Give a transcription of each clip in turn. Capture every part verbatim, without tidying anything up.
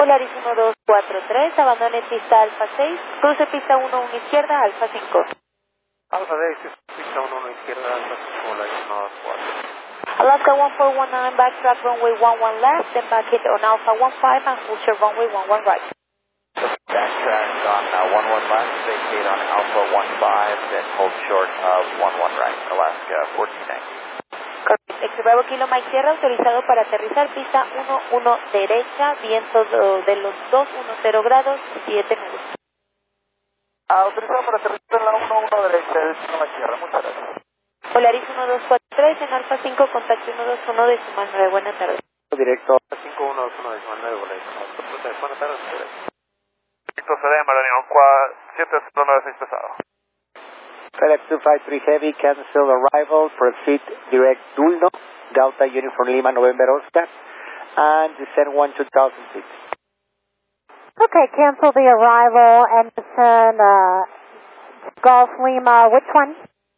Polaris uno dos cuatro tres, abandone pista Alfa seis, cruce pista uno uno izquierda, Alfa cinco. Alfa seis, pista uno uno izquierda, Alfa cinco, Polaris uno dos cuatro. Alaska one four one nine, backtrack runway one one left, then back hit on Alpha one five and full short runway one one right. Backtrack on uh, one one left, vacate on Alpha one five, then hold short of one one right, Alaska fourteen ninety. Correcto. Extremo Kilo Mike Sierra, autorizado para aterrizar pista uno uno derecha, viento de los dos diez grados, siete nudos. Autorizado para aterrizar en la uno uno derecha, el Kilo Mike Sierra, muchas gracias. Polaris uno dos cuatro tres, en Alfa cinco, contacto uno dos uno decimal nueve, buenas tardes. Directo cinco uno dos uno decimal nueve, buenas tardes. Directo C D, Maranhão siete cero nueve seis pesado. FedEx two five three Heavy, cancel arrival, proceed direct Dulno, Delta Uniform Lima, November Oscar, and descend one two thousand feet. Okay, cancel the arrival and descend uh, Golf Lima, which one?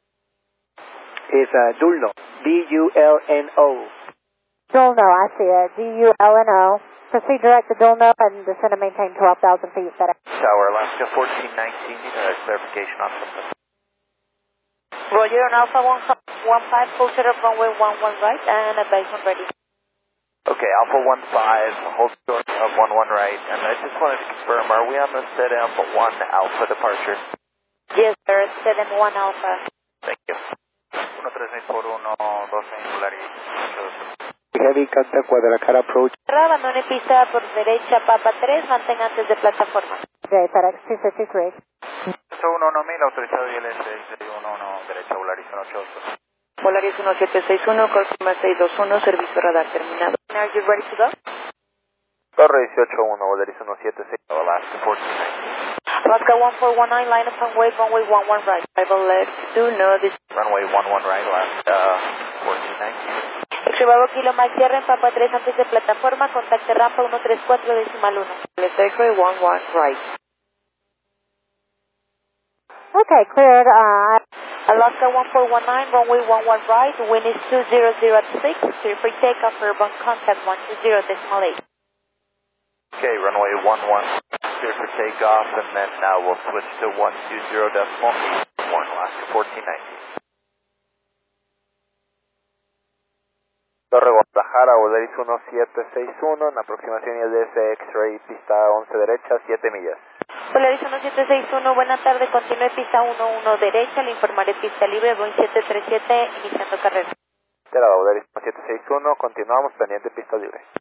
Is uh, Dulno, D U L N O. Dulno, I see it, D U L N O. Proceed direct to Dulno and descend and maintain twelve thousand feet, FedEx. Tower, Alaska fourteen nineteen, need a clarification on something. Roger, on Alpha one five, full short of runway one one right, and advise when ready. Okay, Alpha one five, hold short of one one right, and I just wanted to confirm, are we on the Z M one Alpha departure? Yes, sir, seven one Alpha. Thank you. uno tres seis por uno dos en Polaris. Heavy, contact Guadalajara approach. Abandone pista por derecha, Papa tres, mantenga antes de plataforma. Okay, FedEx two fifty-three. uno uno mil, autorizado I L S seis uno uno, derecha Polaris uno ocho ocho. Polaris uno siete seis uno, Cosima seis dos uno, servicio radar terminado. Are you ready to go? Torre dieciocho uno, Polaris uno siete seis, Alaska fourteen ninety. Alaska one four one nine, line up runway, runway one one right. Arrival left, do know this. Runway one one right, Alaska fourteen ninety. Extremo Kilo Mike Sierra en Papa tres antes de plataforma, contacte rampa uno tres cuatro decimal uno. Let's X-ray one one right. Okay, cleared. Uh, Alaska one four one nine, runway one one right, wind is two zero zero at six, clear for takeoff, urban contact one two zero decimal eight. Okay, runway one one, clear for takeoff, and then now we'll switch to one two zero decimal eight one, Alaska fourteen ninety. Torre Guadalajara, Polaris uno siete seis uno, en aproximación I L S X-ray, pista once derecha, siete millas. Polaris uno siete seis uno, buena tarde, continúe pista uno uno derecha, le informaré pista libre, Boeing siete tres siete, iniciando carrera. Polaris uno siete seis uno, continuamos, pendiente pista libre.